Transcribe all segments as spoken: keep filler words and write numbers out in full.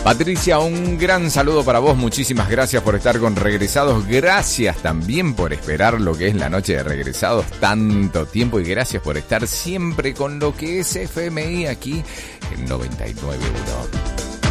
Patricia, un gran saludo para vos, muchísimas gracias por estar con Regresados, gracias también por esperar lo que es la noche de Regresados tanto tiempo y gracias por estar siempre con lo que es F M I aquí en noventa y nueve punto uno.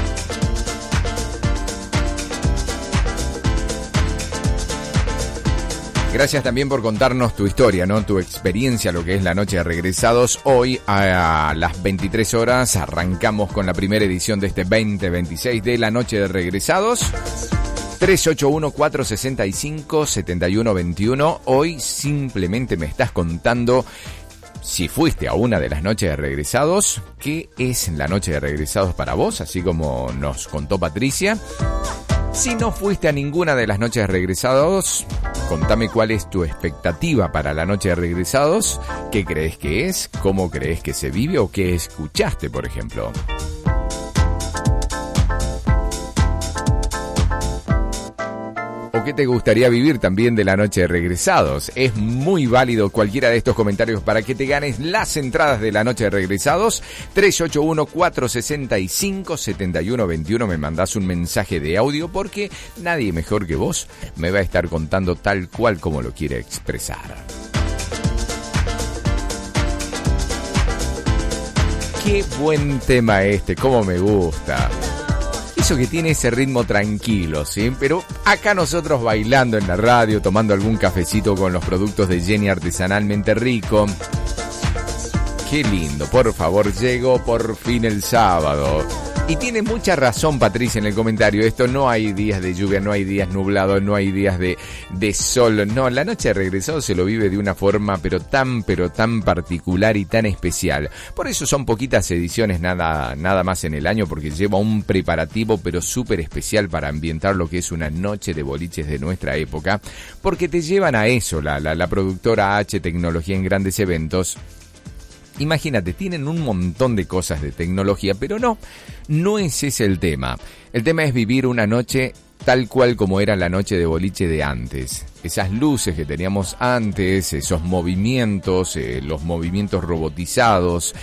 Gracias también por contarnos tu historia, ¿no? Tu experiencia, lo que es la noche de Regresados. Hoy a las veintitrés horas arrancamos con la primera edición de este veinte veintiséis de la noche de Regresados. tres ocho uno, cuatro seis cinco, siete uno dos uno. Hoy simplemente me estás contando si fuiste a una de las noches de Regresados. ¿Qué es la noche de Regresados para vos? Así como nos contó Patricia. Si no fuiste a ninguna de las noches de Regresados, contame cuál es tu expectativa para la noche de Regresados, qué crees que es, cómo crees que se vive o qué escuchaste, por ejemplo. ¿O qué te gustaría vivir también de la noche de Regresados? Es muy válido cualquiera de estos comentarios para que te ganes las entradas de la noche de Regresados. tres ocho uno, cuatro seis cinco, siete uno dos uno. Me mandás un mensaje de audio porque nadie mejor que vos me va a estar contando tal cual como lo quiere expresar. Qué buen tema este, cómo me gusta. Eso que tiene ese ritmo tranquilo, ¿sí? Pero acá nosotros bailando en la radio, tomando algún cafecito con los productos de Jenny Artesanalmente Rico. Qué lindo, por favor, llegó por fin el sábado. Y tiene mucha razón Patricia en el comentario, esto no hay días de lluvia, no hay días nublados, no hay días de, de sol, no, la noche de Regresado se lo vive de una forma pero tan, pero tan particular y tan especial. Por eso son poquitas ediciones nada, nada más en el año, porque lleva un preparativo pero súper especial para ambientar lo que es una noche de boliches de nuestra época, porque te llevan a eso, la, la, la productora H Tecnología en Grandes Eventos. Imagínate, tienen un montón de cosas de tecnología, pero no, no ese es el tema. El tema es vivir una noche tal cual como era la noche de boliche de antes. Esas luces que teníamos antes, esos movimientos, eh, los movimientos robotizados,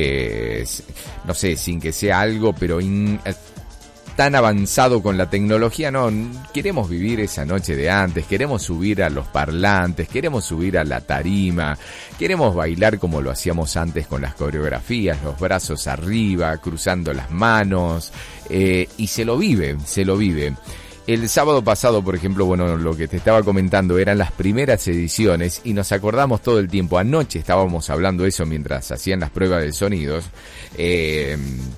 eh, no sé, sin que sea algo, pero in, eh, tan avanzado con la tecnología, no, queremos vivir esa noche de antes, queremos subir a los parlantes, queremos subir a la tarima, queremos bailar como lo hacíamos antes con las coreografías, los brazos arriba, cruzando las manos, eh, y se lo vive, se lo vive. El sábado pasado, por ejemplo, bueno, lo que te estaba comentando eran las primeras ediciones y nos acordamos todo el tiempo. Anoche estábamos hablando eso mientras hacían las pruebas de sonidos, eh...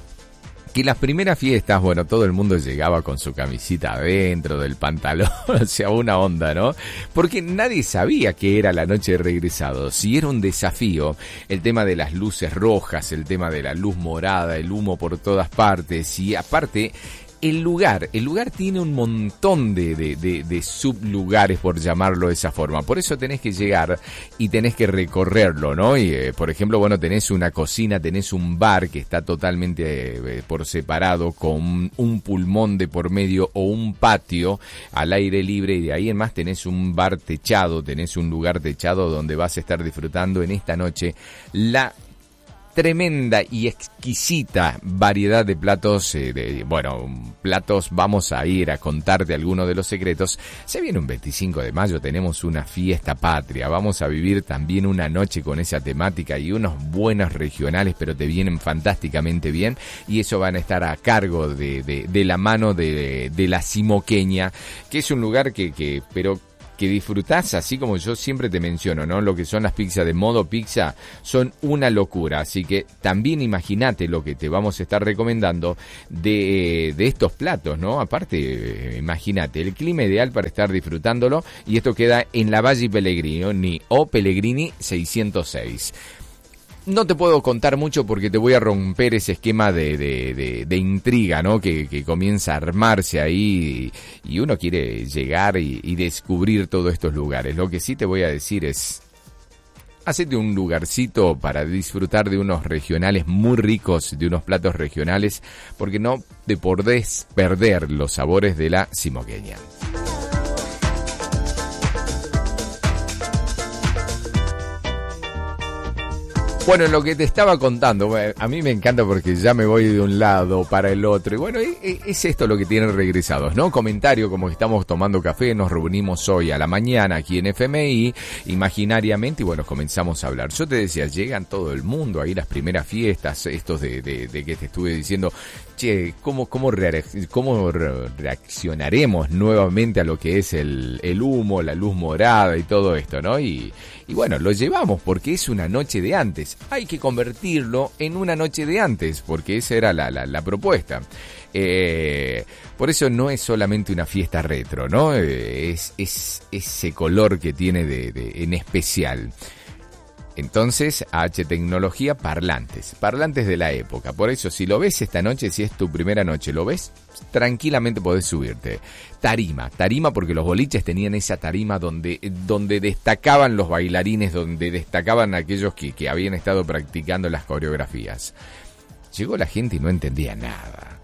que las primeras fiestas, bueno, todo el mundo llegaba con su camisita adentro del pantalón, o sea, una onda, ¿no? Porque nadie sabía qué era la noche de Regresados, si era un desafío, el tema de las luces rojas, el tema de la luz morada, el humo por todas partes, y aparte el lugar, el lugar tiene un montón de, de, de, de sublugares, por llamarlo de esa forma. Por eso tenés que llegar y tenés que recorrerlo, ¿no? Y, eh, por ejemplo, bueno, tenés una cocina, tenés un bar que está totalmente eh, por separado, con un pulmón de por medio o un patio al aire libre, y de ahí en más tenés un bar techado, tenés un lugar techado donde vas a estar disfrutando en esta noche la tremenda y exquisita variedad de platos, eh, de, bueno, platos, vamos a ir a contarte algunos de los secretos. Se viene un veinticinco de mayo, tenemos una fiesta patria, vamos a vivir también una noche con esa temática y unos buenos regionales, pero te vienen fantásticamente bien, y eso van a estar a cargo de, de, de la mano de, de la Simoqueña, que es un lugar que, que pero que disfrutás, así como yo siempre te menciono, ¿no? Lo que son las pizzas de Modo Pizza son una locura, así que también imagínate lo que te vamos a estar recomendando de, de estos platos, ¿no? Aparte, imagínate, el clima ideal para estar disfrutándolo, y esto queda en la Valle Pellegrini o Pellegrini seiscientos seis. No te puedo contar mucho porque te voy a romper ese esquema de, de, de, de intriga, ¿no? Que, que comienza a armarse ahí y, y uno quiere llegar y, y descubrir todos estos lugares. Lo que sí te voy a decir es, hacete un lugarcito para disfrutar de unos regionales muy ricos, de unos platos regionales, porque no te podés perder los sabores de la Simoqueña. Bueno, lo que te estaba contando, a mí me encanta porque ya me voy de un lado para el otro. Y bueno, es esto lo que tienen Regresados, ¿no? Comentario, como que estamos tomando café, nos reunimos hoy a la mañana aquí en F M I, imaginariamente, y bueno, comenzamos a hablar. Yo te decía, llegan todo el mundo, ahí las primeras fiestas, estos de, de, de que te estuve diciendo, che, ¿cómo, cómo, reacc- cómo re- reaccionaremos nuevamente a lo que es el, el humo, la luz morada y todo esto, ¿no? Y, y bueno, lo llevamos porque es una noche de antes. Hay que convertirlo en una noche de antes, porque esa era la, la, la propuesta. Eh, por eso no es solamente una fiesta retro, ¿no? Eh, es, es ese color que tiene de, de, en especial. Entonces, H Tecnología, parlantes, parlantes de la época. Por eso, si lo ves esta noche, si es tu primera noche, lo ves, tranquilamente podés subirte. Tarima, tarima porque los boliches tenían esa tarima donde, donde destacaban los bailarines, donde destacaban aquellos que, que habían estado practicando las coreografías. Llegó la gente y no entendía nada.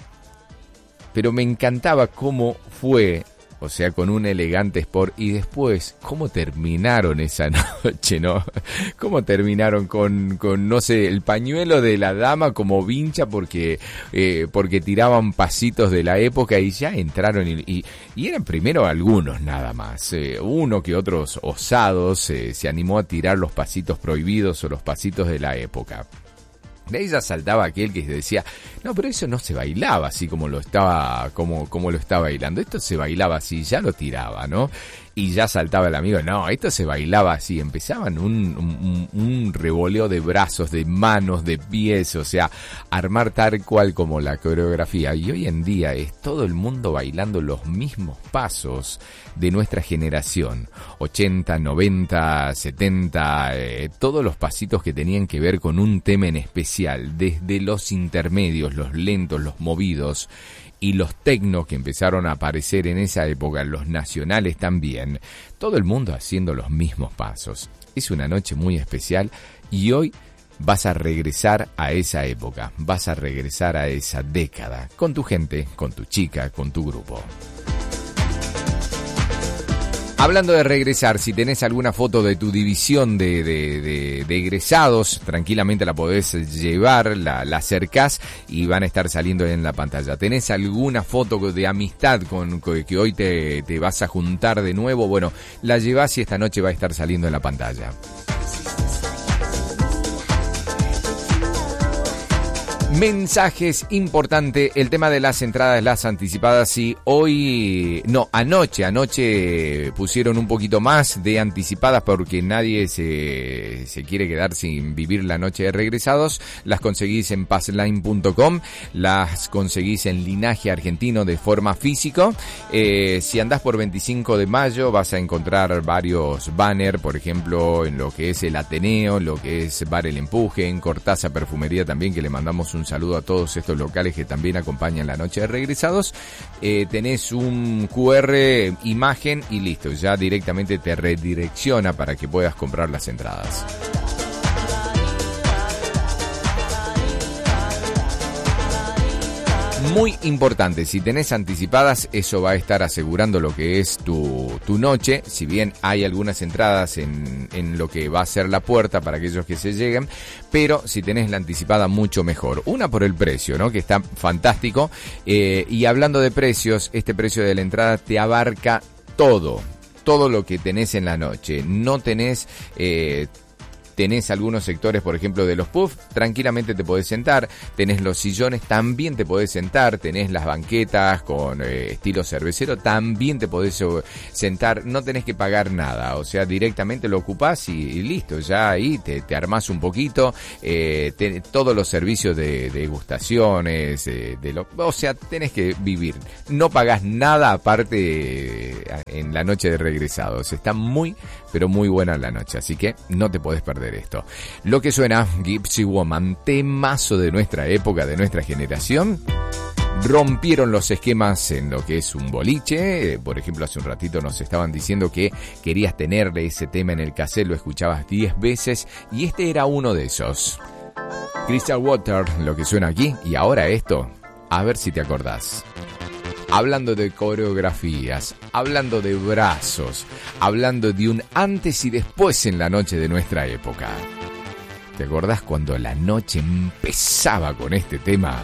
Pero me encantaba cómo fue, o sea, con un elegante sport, y después, cómo terminaron esa noche, ¿no? Cómo terminaron con, con no sé, el pañuelo de la dama como vincha porque, eh, porque tiraban pasitos de la época y ya entraron y, y, y eran primero algunos nada más. Eh, uno que otros osados eh, se animó a tirar los pasitos prohibidos o los pasitos de la época. De ahí ya saltaba aquel que decía, no, pero eso no se bailaba así como lo estaba, como, como lo estaba bailando. Esto se bailaba así, ya lo tiraba, ¿no? Y ya saltaba el amigo, no, esto se bailaba así. Empezaban un, un, un revoleo de brazos, de manos, de pies, o sea, armar tal cual como la coreografía. Y hoy en día es todo el mundo bailando los mismos pasos de nuestra generación. ochenta, noventa, setenta, eh, todos los pasitos que tenían que ver con un tema en especial, desde los intermedios, los lentos, los movidos, y los tecnos que empezaron a aparecer en esa época, los nacionales también, todo el mundo haciendo los mismos pasos. Es una noche muy especial y hoy vas a regresar a esa época, vas a regresar a esa década, con tu gente, con tu chica, con tu grupo. Hablando de regresar, si tenés alguna foto de tu división de, de, de, de egresados, tranquilamente la podés llevar, la, la acercás y van a estar saliendo en la pantalla. ¿Tenés alguna foto de amistad con que hoy te, te vas a juntar de nuevo? Bueno, la llevás y esta noche va a estar saliendo en la pantalla. Mensajes, importante, el tema de las entradas, las anticipadas, sí, hoy, no, anoche, anoche pusieron un poquito más de anticipadas porque nadie se, se quiere quedar sin vivir la noche de Regresados. Las conseguís en passline punto com, las conseguís en Linaje Argentino de forma física. Eh, si andás por veinticinco de mayo vas a encontrar varios banners, por ejemplo, en lo que es el Ateneo, lo que es Bar El Empuje, en Cortázar Perfumería también, que le mandamos un saludo a todos estos locales que también acompañan la noche de Regresados. Eh, tenés un Q R, imagen y listo, ya directamente te redirecciona para que puedas comprar las entradas. Muy importante, si tenés anticipadas, eso va a estar asegurando lo que es tu, tu noche. Si bien hay algunas entradas en, en lo que va a ser la puerta para aquellos que se lleguen, pero si tenés la anticipada, mucho mejor. Una por el precio, ¿no? Que está fantástico. Eh, y hablando de precios, este precio de la entrada te abarca todo, todo lo que tenés en la noche. No tenés... Eh, Tenés algunos sectores, por ejemplo, de los puffs, tranquilamente te podés sentar. Tenés los sillones, también te podés sentar. Tenés las banquetas con eh, estilo cervecero, también te podés sentar. No tenés que pagar nada, o sea, directamente lo ocupás y, y listo. Ya ahí te, te armás un poquito. Eh, te, todos los servicios de, de degustaciones, eh, de lo, o sea, tenés que vivir. No pagás nada aparte eh, en la noche de Regresados. Está muy, pero muy buena la noche, así que no te podés perder esto. Lo que suena, Gypsy Woman, temazo de nuestra época, de nuestra generación. Rompieron los esquemas en lo que es un boliche. Por ejemplo, hace un ratito nos estaban diciendo que querías tenerle ese tema en el cassette, lo escuchabas diez veces y este era uno de esos. Crystal Water, lo que suena aquí, y ahora esto, a ver si te acordás. Hablando de coreografías, hablando de brazos, hablando de un antes y después en la noche de nuestra época. ¿Te acordás cuando la noche empezaba con este tema?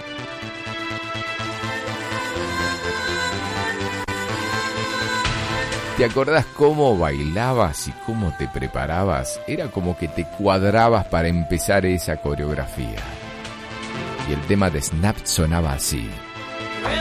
¿Te acordás cómo bailabas y cómo te preparabas? Era como que te cuadrabas para empezar esa coreografía. Y el tema de Snap sonaba así.